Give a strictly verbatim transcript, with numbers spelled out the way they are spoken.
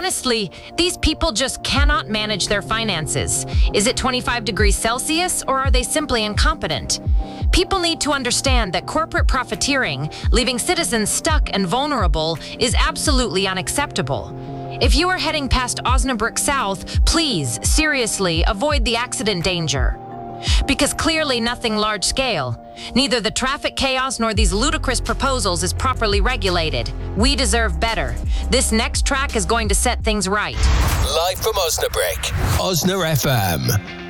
Honestly, these people just cannot manage their finances. Is it twenty-five degrees Celsius, or are they simply incompetent? People need to understand that corporate profiteering, leaving citizens stuck and vulnerable, is absolutely unacceptable. If you are heading past Osnabrück South, please, seriously, avoid the accident danger. Because clearly nothing large-scale, neither the traffic chaos nor these ludicrous proposals is properly regulated. We deserve better. This next track is going to set things right. Live from Osnabrück, Osna F M.